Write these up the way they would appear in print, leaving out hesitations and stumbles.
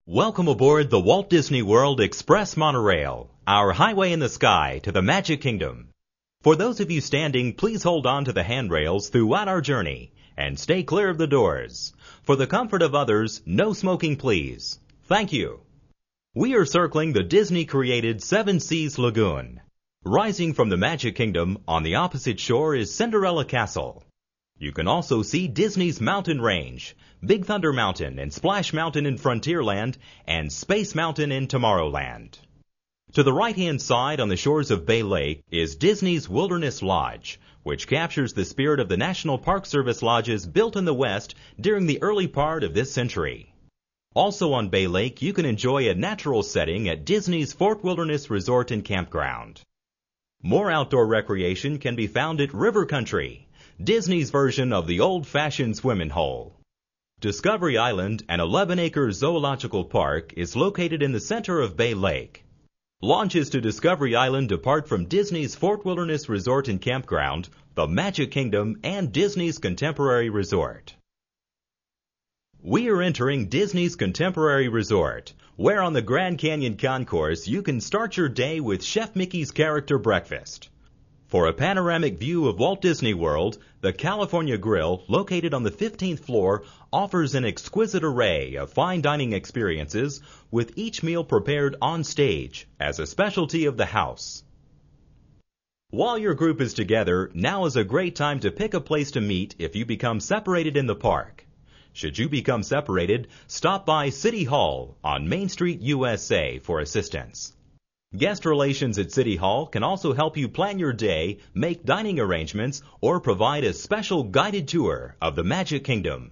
Welcome aboard the Walt Disney World Express Monorail, our highway in the sky to the Magic Kingdom. For those of you standing, please hold on to the handrails throughout our journey and stay clear of the doors. For the comfort of others, no smoking please. Thank you. We are circling the Disney-created Seven Seas Lagoon. Rising from the Magic Kingdom, on the opposite shore is Cinderella Castle. You can also see Disney's Mountain Range, Big Thunder Mountain and Splash Mountain in Frontierland, and Space Mountain in Tomorrowland. To the right-hand side on the shores of Bay Lake is Disney's Wilderness Lodge, which captures the spirit of the National Park Service lodges built in the West during the early part of this century. Also on Bay Lake, you can enjoy a natural setting at Disney's Fort Wilderness Resort and Campground. More outdoor recreation can be found at River Country, Disney's version of the old-fashioned swimming hole. Discovery Island, an 11-acre zoological park, is located in the center of Bay Lake. Launches to Discovery Island depart from Disney's Fort Wilderness Resort and Campground, the Magic Kingdom, and Disney's Contemporary Resort. We are entering Disney's Contemporary Resort, where on the Grand Canyon Concourse you can start your day with Chef Mickey's Character Breakfast. For a panoramic view of Walt Disney World, the California Grill, located on the 15th floor, offers an exquisite array of fine dining experiences, with each meal prepared on stage as a specialty of the house. While your group is together, now is a great time to pick a place to meet if you become separated in the park. Should you become separated, stop by City Hall on Main Street, USA for assistance. Guest relations at City Hall can also help you plan your day, make dining arrangements, or provide a special guided tour of the Magic Kingdom.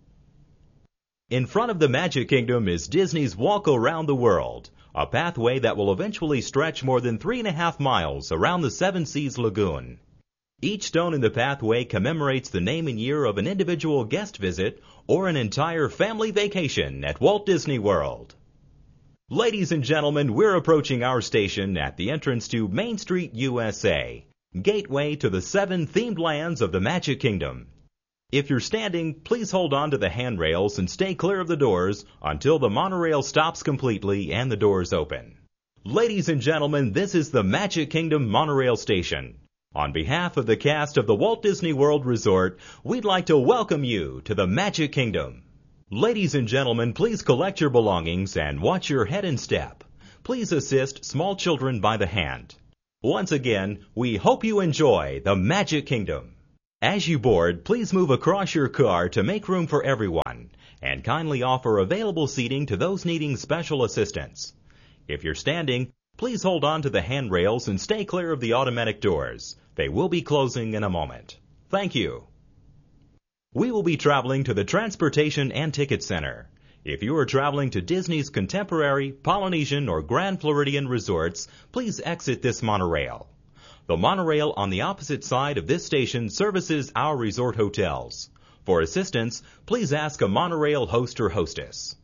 In front of the Magic Kingdom is Disney's Walk Around the World, a pathway that will eventually stretch more than 3.5 miles around the Seven Seas Lagoon. Each stone in the pathway commemorates the name and year of an individual guest visit or an entire family vacation at Walt Disney World. Ladies and gentlemen, we're approaching our station at the entrance to Main Street, USA, gateway to the 7 themed lands of the Magic Kingdom. If you're standing, please hold on to the handrails and stay clear of the doors until the monorail stops completely and the doors open. Ladies and gentlemen, this is the Magic Kingdom Monorail Station. On behalf of the cast of the Walt Disney World Resort, we'd like to welcome you to the Magic Kingdom. Ladies and gentlemen, please collect your belongings and watch your head and step. Please assist small children by the hand. Once again, we hope you enjoy the Magic Kingdom. As you board, please move across your car to make room for everyone, and kindly offer available seating to those needing special assistance. If you're standing, please hold on to the handrails and stay clear of the automatic doors. They will be closing in a moment. Thank you. We will be traveling to the Transportation and Ticket Center. If you are traveling to Disney's Contemporary, Polynesian, or Grand Floridian resorts, please exit this monorail. The monorail on the opposite side of this station services our resort hotels. For assistance, please ask a monorail host or hostess.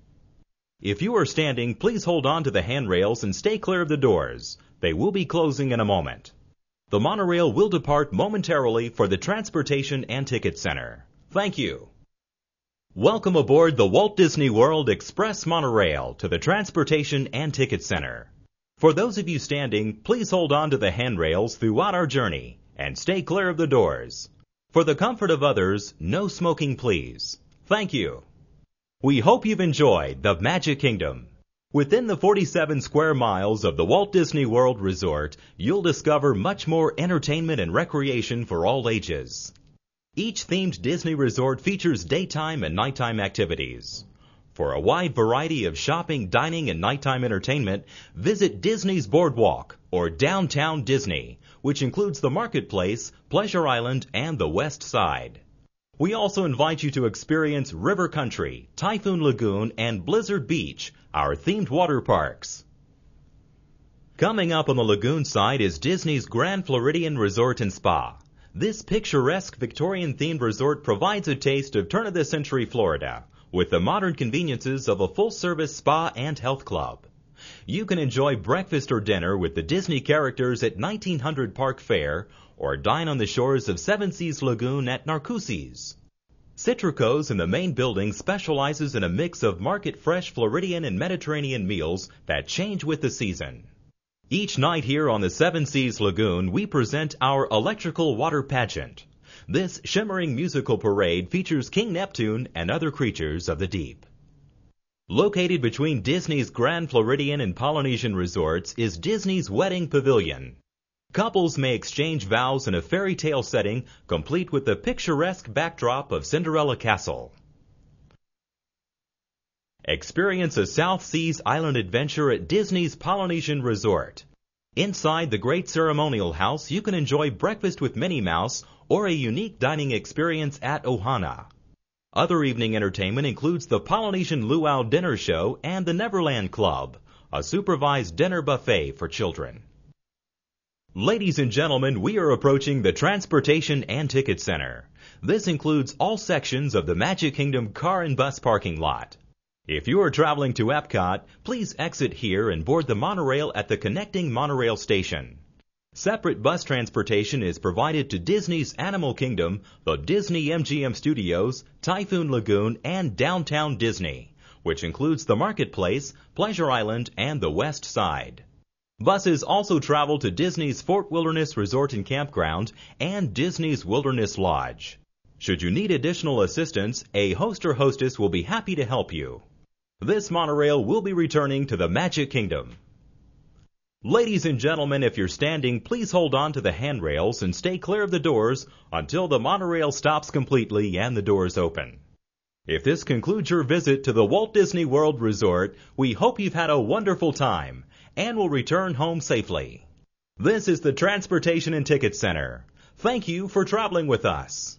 If you are standing, please hold on to the handrails and stay clear of the doors. They will be closing in a moment. The monorail will depart momentarily for the Transportation and Ticket Center. Thank you. Welcome aboard the Walt Disney World Express Monorail to the Transportation and Ticket Center. For those of you standing, please hold on to the handrails throughout our journey and stay clear of the doors. For the comfort of others, no smoking please. Thank you. We hope you've enjoyed the Magic Kingdom. Within the 47 square miles of the Walt Disney World Resort, you'll discover much more entertainment and recreation for all ages. Each themed Disney resort features daytime and nighttime activities. For a wide variety of shopping, dining, and nighttime entertainment, visit Disney's Boardwalk or Downtown Disney, which includes the Marketplace, Pleasure Island, and the West Side. We also invite you to experience River Country, Typhoon Lagoon, and Blizzard Beach, our themed water parks. Coming up on the lagoon side is Disney's Grand Floridian Resort and Spa. This picturesque Victorian-themed resort provides a taste of turn-of-the-century Florida, with the modern conveniences of a full-service spa and health club. You can enjoy breakfast or dinner with the Disney characters at 1900 Park Fair, or dine on the shores of Seven Seas Lagoon at Narcoossee's. Citrico's in the main building specializes in a mix of market-fresh Floridian and Mediterranean meals that change with the season. Each night here on the Seven Seas Lagoon, we present our electrical water pageant. This shimmering musical parade features King Neptune and other creatures of the deep. Located between Disney's Grand Floridian and Polynesian resorts is Disney's Wedding Pavilion. Couples may exchange vows in a fairy tale setting, complete with the picturesque backdrop of Cinderella Castle. Experience a South Seas island adventure at Disney's Polynesian Resort. Inside the Great Ceremonial House, you can enjoy breakfast with Minnie Mouse or a unique dining experience at Ohana. Other evening entertainment includes the Polynesian Luau Dinner Show and the Neverland Club, a supervised dinner buffet for children. Ladies and gentlemen, we are approaching the Transportation and Ticket Center. This includes all sections of the Magic Kingdom car and bus parking lot. If you are traveling to Epcot, please exit here and board the monorail at the connecting monorail station. Separate bus transportation is provided to Disney's Animal Kingdom, the Disney MGM Studios, Typhoon Lagoon, and Downtown Disney, which includes the Marketplace, Pleasure Island, and the West Side. Buses also travel to Disney's Fort Wilderness Resort and Campground and Disney's Wilderness Lodge. Should you need additional assistance, a host or hostess will be happy to help you. This monorail will be returning to the Magic Kingdom. Ladies and gentlemen, if you're standing, please hold on to the handrails and stay clear of the doors until the monorail stops completely and the doors open. If this concludes your visit to the Walt Disney World Resort, we hope you've had a wonderful time and will return home safely. This is the Transportation and Ticket Center. Thank you for traveling with us.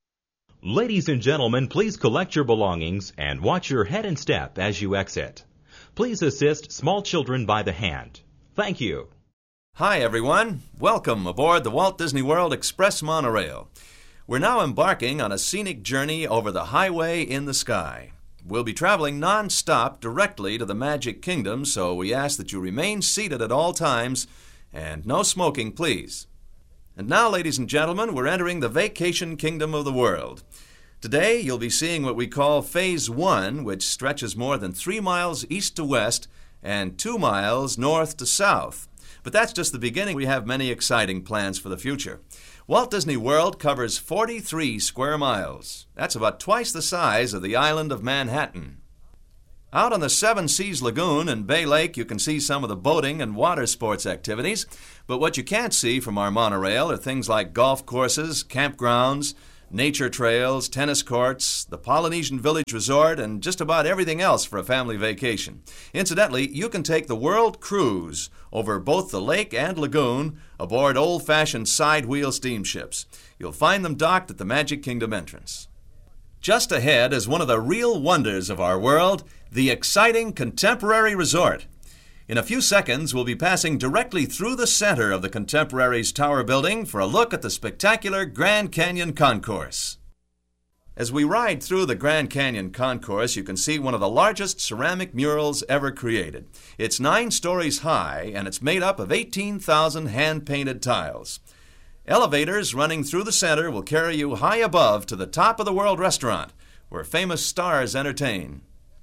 Ladies and gentlemen, please collect your belongings and watch your head and step as you exit. Please assist small children by the hand. Thank you. Hi everyone. Welcome aboard the Walt Disney World Express Monorail. We're now embarking on a scenic journey over the highway in the sky. We'll be traveling non-stop directly to the Magic Kingdom, so we ask that you remain seated at all times and no smoking, please. And now, ladies and gentlemen, we're entering the Vacation Kingdom of the world. Today, you'll be seeing what we call Phase 1, which stretches more than 3 miles east to west and 2 miles north to south. But that's just the beginning. We have many exciting plans for the future. Walt Disney World covers 43 square miles. That's about twice the size of the island of Manhattan. Out on the Seven Seas Lagoon and Bay Lake, you can see some of the boating and water sports activities. But what you can't see from our monorail are things like golf courses, campgrounds, nature trails, tennis courts, the Polynesian Village Resort, and just about everything else for a family vacation. Incidentally, you can take the World Cruise over both the lake and lagoon aboard old-fashioned side-wheel steamships. You'll find them docked at the Magic Kingdom entrance. Just ahead is one of the real wonders of our world, the exciting Contemporary Resort. In a few seconds, we'll be passing directly through the center of the Contemporary's Tower building for a look at the spectacular Grand Canyon Concourse. As we ride through the Grand Canyon Concourse, you can see one of the largest ceramic murals ever created. It's 9 stories high, and it's made up of 18,000 hand-painted tiles. Elevators running through the center will carry you high above to the Top of the World restaurant, where famous stars entertain.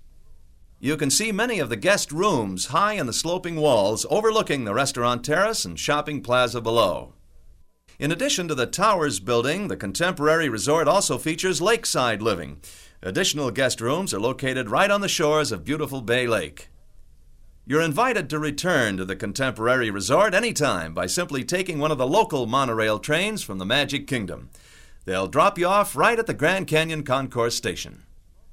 You can see many of the guest rooms high in the sloping walls overlooking the restaurant terrace and shopping plaza below. In addition to the Towers building, the Contemporary Resort also features lakeside living. Additional guest rooms are located right on the shores of beautiful Bay Lake. You're invited to return to the Contemporary Resort anytime by simply taking one of the local monorail trains from the Magic Kingdom. They'll drop you off right at the Grand Canyon Concourse station.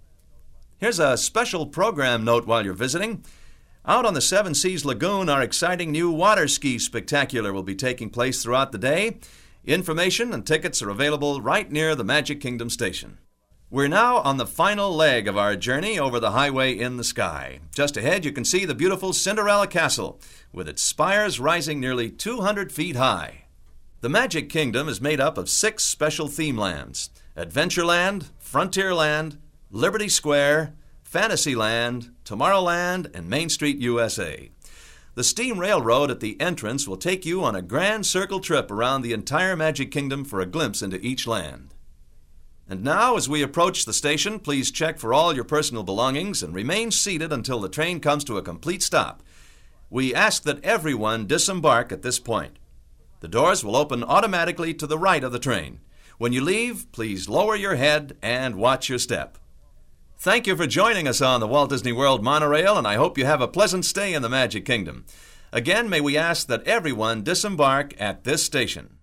Here's a special program note while you're visiting. Out on the Seven Seas Lagoon, our exciting new water ski spectacular will be taking place throughout the day. Information and tickets are available right near the Magic Kingdom station. We're now on the final leg of our journey over the highway in the sky. Just ahead, you can see the beautiful Cinderella Castle, with its spires rising nearly 200 feet high. The Magic Kingdom is made up of 6 special theme lands: Adventureland, Frontierland, Liberty Square, Fantasyland, Tomorrowland, and Main Street, USA. The steam railroad at the entrance will take you on a grand circle trip around the entire Magic Kingdom for a glimpse into each land. And now, as we approach the station, please check for all your personal belongings and remain seated until the train comes to a complete stop. We ask that everyone disembark at this point. The doors will open automatically to the right of the train. When you leave, please lower your head and watch your step. Thank you for joining us on the Walt Disney World monorail, and I hope you have a pleasant stay in the Magic Kingdom. Again, may we ask that everyone disembark at this station.